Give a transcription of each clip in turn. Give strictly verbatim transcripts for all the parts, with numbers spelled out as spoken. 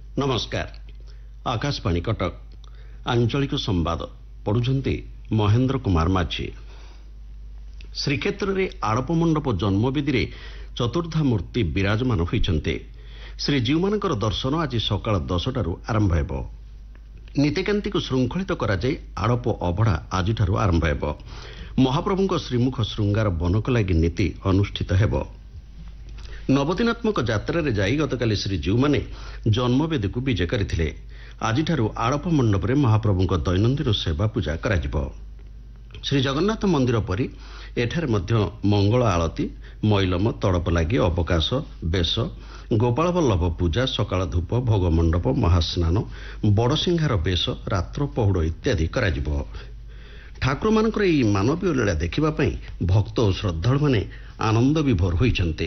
नमस्कार आकाशवाणी कटक आंचलिक संवाद पढ़ुंट महेन्द्र कुमार माझी। श्रीक्षेत्र में आड़प मंडप जन्मवेदी में चतुर्धा मूर्ति विराजमान होइछन्ते। श्रीजीउमानकर दर्शन आज सकाळ दसटारू आरंभ हेब। नीतिकांति को श्रृंखलित करा जाय आड़प अभड़ा आज आरंभ हेब। महाप्रभुଙ୍କ श्रीमुख श्रृंगार बनक लागि नीति अनुष्ठित हेब। नवदिनात्मक यात्रा रे जाई गतकाली श्रीजीउमाने जन्मवेदी को विजय करथिले। आजिठारू आड़प मंडप रे महाप्रभुଙ୍କ दैनंदिन सेवा पूजा कराजिब। श्री जगन्नाथ मंदिर परी एठारे मध्य मंगल आलती, मैलम, तड़प लागि, अवकाश, बेश, गोपाल वल्लभ पूजा, सकाळ धूप, भोग मंडप, महास्नान, बड़सिंहार बेश, रात्र पहुड़ इत्यादि कराजिब। ठाकुर मानकर एई मानवीय लीला देखिबा पई भक्त और श्रद्धालु माने आनंद विभोर होइछन्ते।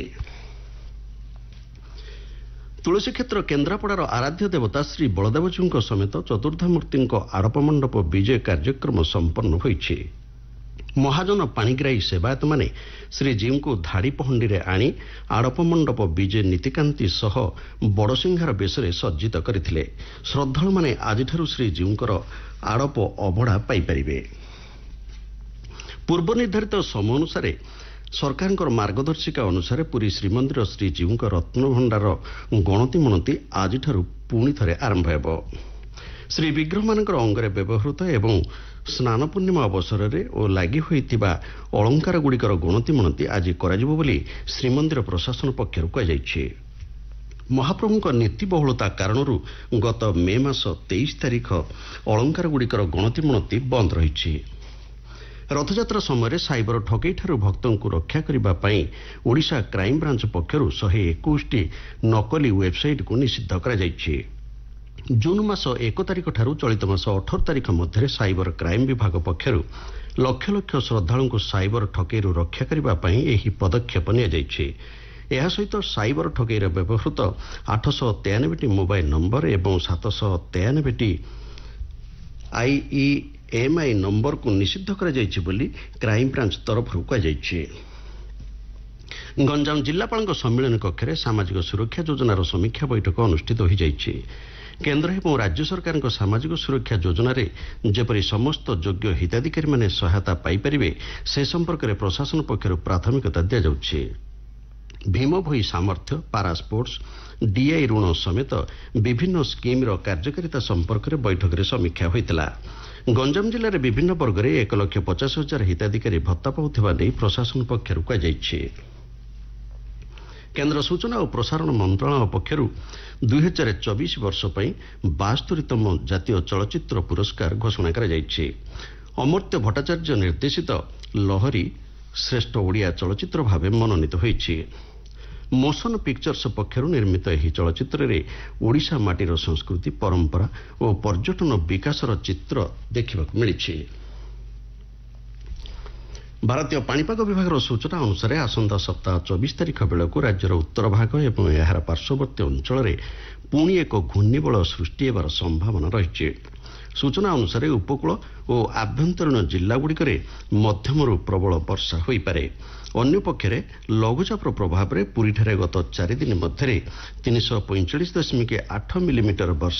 तुलसी क्षेत्र केन्द्रापड़ार आराध्य देवता श्री बलदेवजीव समेत चतुर्धा मूर्ति आड़प मंडप विजय कार्यक्रम संपन्न होइछि। महाजन पाणिग्राही सेवायत माने श्रीजीव को धाड़ी पहंडी रे आनी आड़प मंडप विजय नीतिकांति सह बड़सिंहार बेशरे सज्जित करथिले। श्रद्धालु माने आजिठारू श्रीजीवकर आड़प अभड़ा पाई परिबे। पूर्व निर्धारित समय अनुसार सरकार मार्गदर्शिका अनुसार पुरी श्रीमंदिर श्रीजीव रत्नभंडार गणति मनति आज पुणी थे आरंभ हेब। श्री विग्रह मान अंगरे व्यवहृत एवं स्नान पूर्णिमा अवसर में और लगी होइतिबा अलंकार गुड़िकर गणति मनति आज कराजिबो बोली श्रीमंदिर प्रशासन पक्षरु कहाଯାଇଛି। महाप्रभुଙ୍କ नीति बहुलता कारणरू गत मे मास तेईस तारिख अलंकार गुड़िकर गणति मनति बंद रही। रथयात्रा समय साइबर ठकई ठारू भक्तों को रक्षा करने ओडिशा क्राइम ब्रांच पक्षरु शहे एकुश टी नकली वेबसाइट को निषिद्ध करा जायछि। जून मास एक तारिख ठारू चलित मास अठर तारिख मध्य साइबर क्राइम विभाग पक्षरु लक्ष लक्ष श्रद्धालु को साइबर ठकईरू रक्षा करने एही पदक्षेप निया जायछि। एहा सहित साइबर ठकईर व्यवहृत आठश तेयानबे टी मोबाइल नंबर एवं सातश तेयानबे टी आईई एमआई नंबर को निषिद्ध करा जायछि बोली क्राइम ब्रांच तरफ कहुଯାଇଛି। गंजाम जिलापाल सम्मेलन कक्ष में सामाजिक सुरक्षा योजनार समीक्षा बैठक अनुष्ठित हो जायछि। केन्द्र एवं राज्य सरकार सामाजिक सुरक्षा योजन जेपरी समस्त योग्य हिताधिकारी माने सहायता पाई परिबे से संपर्क में प्रशासन पक्षरु प्राथमिकता दिया जाउछि। भीम भोई सामर्थ्य, पारा स्पोर्ट्स, डीआई ऋण समेत विभिन्न स्कीम कार्यकारिता संपर्क में बैठक में समीक्षा होइतिला। गंजाम जिले में विभिन्न वर्ग में एक लक्ष पचास हजार हिताधिकारी भत्ता पाउथिबा नै प्रशासन पक्षरु कहाଯାଇଛି। केन्द्र सूचना और प्रसारण मंत्रालय पक्षरु दुई हजार चौबीस वर्ष पई बास्तरीतम जातीय चलचित्र पुरस्कार घोषणा करा जायछि। अमर्त्य भट्टाचार्य निर्देशित लहरी श्रेष्ठ ओडिया चलचित्र भाव मनोनीत होइछि। मोशन पिक्चर्स पक्षरु निर्मित एही चलचित्र रे ओडिशा माटीर संस्कृति, परंपरा और पर्यटन विकासर चित्र देखा मिली। भारतीय पाणीपाग विभाग सूचना अनुसार आसंता सप्ताह चौबीस तारिख बेलू राज्यर उत्तर भाग और यार पार्श्ववर्ती अंचल में पुणी एक घूर्णिबल सृष्टि होबार संभावना रही। सूचना अनुसार उपकूल और आभ्यंतरीण जिलागुड़िक मध्यमरू प्रबल वर्षा हो पारे। अन्य पक्षे लघुचापर प्रभाव में पुरी गत चार दिन मध्य तीन सौ पैंचाश दशमिक आठ मिलीमीटर वर्षा